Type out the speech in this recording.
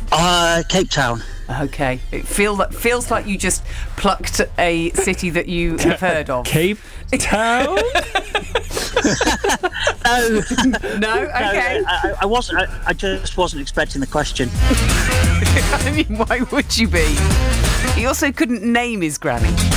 Cape Town. Okay. It feels like you just plucked a city that you have heard of. Cape Town? No. No? Okay. I wasn't. I just wasn't expecting the question. I mean, why would you be? He also couldn't name his granny.